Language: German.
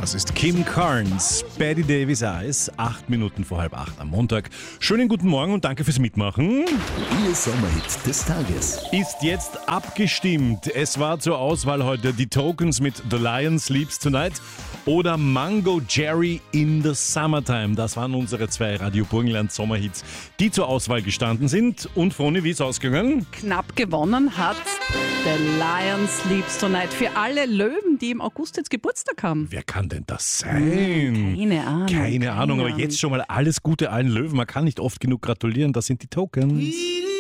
Das ist Kim Carnes, Betty Davis Eyes, 8 Minuten vor 7:30 am Montag. Schönen guten Morgen und danke fürs Mitmachen. Ihr Sommerhit des Tages. Ist jetzt abgestimmt. Es war zur Auswahl heute die Tokens mit The Lion Sleeps Tonight oder Mango Jerry in the Summertime. Das waren unsere 2 Radio Burgenland Sommerhits, die zur Auswahl gestanden sind. Und Froni, wie ist ausgegangen? Knapp gewonnen hat The Lion Sleeps Tonight für alle Löwen, die im August jetzt Geburtstag haben. Wer kann denn das sein? Keine Ahnung. Aber jetzt schon mal alles Gute allen Löwen. Man kann nicht oft genug gratulieren. Das sind die Tokens.